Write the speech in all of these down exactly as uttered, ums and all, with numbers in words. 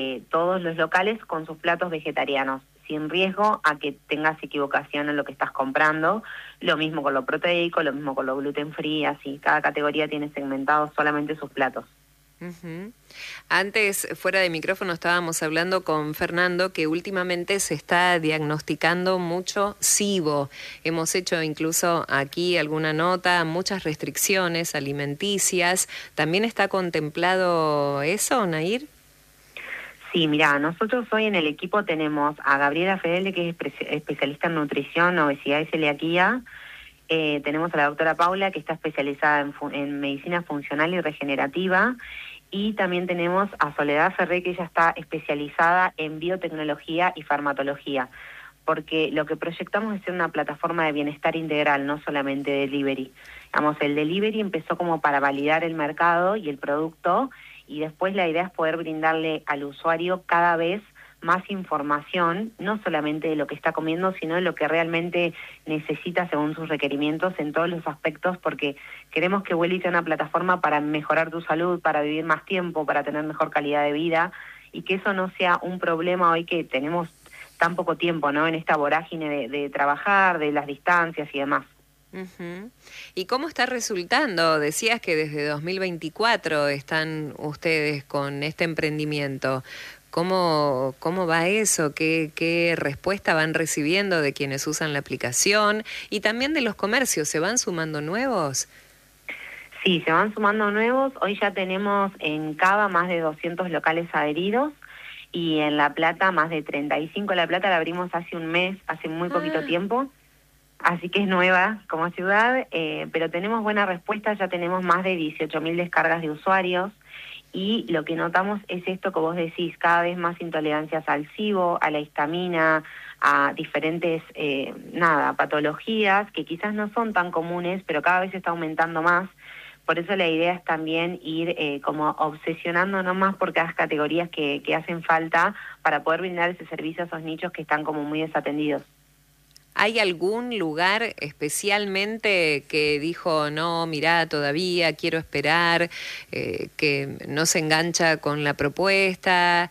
eh, todos los locales con sus platos vegetarianos, sin riesgo a que tengas equivocación en lo que estás comprando. Lo mismo con lo proteico, lo mismo con lo gluten free, así. Cada categoría tiene segmentados solamente sus platos. Uh-huh. Antes, fuera de micrófono, estábamos hablando con Fernando que últimamente se está diagnosticando mucho SIBO. Hemos hecho incluso aquí alguna nota, muchas restricciones alimenticias. ¿También está contemplado eso, Nair? Sí, mira, nosotros hoy en el equipo tenemos a Gabriela Fedele, que es espe- especialista en nutrición, obesidad y celiaquía. Eh, tenemos a la doctora Paula, que está especializada en, fu- en medicina funcional y regenerativa. Y también tenemos a Soledad Ferré, que ella está especializada en biotecnología y farmacología, porque lo que proyectamos es ser una plataforma de bienestar integral, no solamente delivery. Digamos, el delivery empezó como para validar el mercado y el producto, y después la idea es poder brindarle al usuario cada vez más información, no solamente de lo que está comiendo, sino de lo que realmente necesita según sus requerimientos en todos los aspectos, porque queremos que Welly sea una plataforma para mejorar tu salud, para vivir más tiempo, para tener mejor calidad de vida, y que eso no sea un problema hoy que tenemos tan poco tiempo, ¿no? En esta vorágine de, de trabajar, de las distancias y demás. Uh-huh. ¿Y cómo está resultando? Decías que desde dos mil veinticuatro están ustedes con este emprendimiento. ¿Cómo, cómo va eso? ¿Qué, qué respuesta van recibiendo de quienes usan la aplicación? Y también de los comercios, ¿se van sumando nuevos? Sí, se van sumando nuevos. Hoy ya tenemos en Cava más de doscientos locales adheridos y en La Plata más de treinta y cinco. La Plata la abrimos hace un mes, hace muy poquito Ah. tiempo. Así que es nueva como ciudad, eh, pero tenemos buena respuesta, ya tenemos más de dieciocho mil descargas de usuarios, y lo que notamos es esto que vos decís, cada vez más intolerancias al SIBO, a la histamina, a diferentes, eh, nada, patologías que quizás no son tan comunes, pero cada vez está aumentando más. Por eso la idea es también ir eh, como obsesionándonos más por cada categorías que, que hacen falta para poder brindar ese servicio a esos nichos que están como muy desatendidos. ¿Hay algún lugar especialmente que dijo, no, mirá, todavía quiero esperar, eh, que no se engancha con la propuesta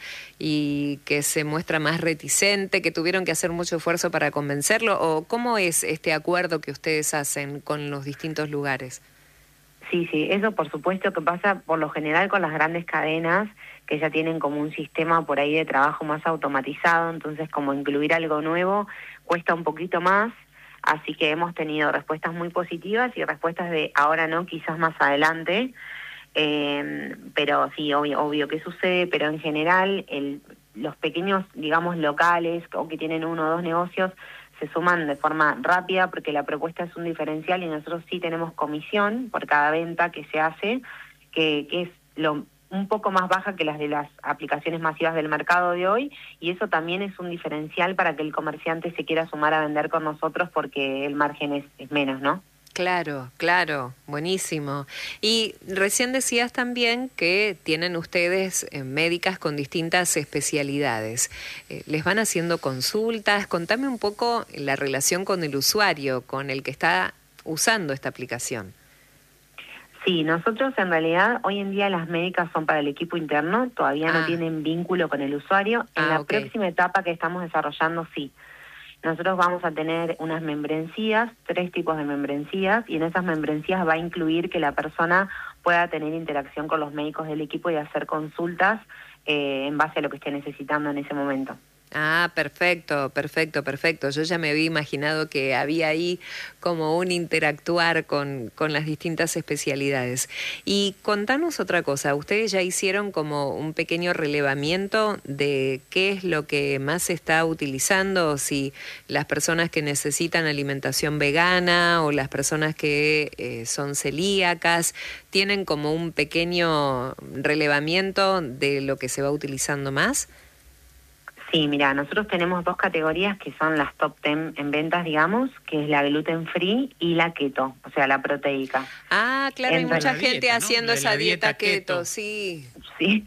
y que se muestra más reticente, que tuvieron que hacer mucho esfuerzo para convencerlo? ¿O cómo es este acuerdo que ustedes hacen con los distintos lugares? Sí, sí, eso por supuesto que pasa por lo general con las grandes cadenas, que ya tienen como un sistema por ahí de trabajo más automatizado, entonces como incluir algo nuevo cuesta un poquito más, así que hemos tenido respuestas muy positivas y respuestas de ahora no, quizás más adelante, eh, pero sí, obvio, obvio que sucede, pero en general el, los pequeños, digamos, locales o que tienen uno o dos negocios se suman de forma rápida porque la propuesta es un diferencial y nosotros sí tenemos comisión por cada venta que se hace, que, que es lo un poco más baja que las de las aplicaciones masivas del mercado de hoy, y eso también es un diferencial para que el comerciante se quiera sumar a vender con nosotros porque el margen es, es menos, ¿no? Claro, claro, buenísimo. Y recién decías también que tienen ustedes eh, médicas con distintas especialidades. Eh, ¿Les van haciendo consultas? Contame un poco la relación con el usuario, con el que está usando esta aplicación. Sí, nosotros en realidad hoy en día las médicas son para el equipo interno, todavía Ah. no tienen vínculo con el usuario. En Ah, la ok. próxima etapa que estamos desarrollando, sí. Nosotros vamos a tener unas membresías, tres tipos de membresías, y en esas membresías va a incluir que la persona pueda tener interacción con los médicos del equipo y hacer consultas eh, en base a lo que esté necesitando en ese momento. Ah, perfecto, perfecto, perfecto. Yo ya me había imaginado que había ahí como un interactuar con, con las distintas especialidades. Y contanos otra cosa, ustedes ya hicieron como un pequeño relevamiento de qué es lo que más se está utilizando, si las personas que necesitan alimentación vegana o las personas que eh, son celíacas, tienen como un pequeño relevamiento de lo que se va utilizando más. Sí, mira, nosotros tenemos dos categorías que son las top ten en ventas, digamos, que es la gluten free y la keto, o sea, la proteica. Ah, claro, hay En mucha La gente dieta, ¿no? haciendo La de esa la dieta, dieta keto, keto. sí. Sí.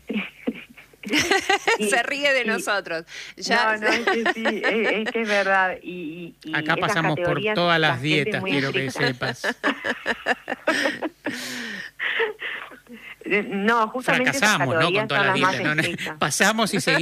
Y- Se ríe de y- nosotros. Ya... No, no, es que sí, es, es que es verdad. Y, y, y Acá esas pasamos por categorías, todas la las gente es dietas, muy quiero que estricta. sepas. No, justamente esas fracasamos, ¿no? Con categorías todas son las las más dietas. ¿no? estrictas. Pasamos y seguimos.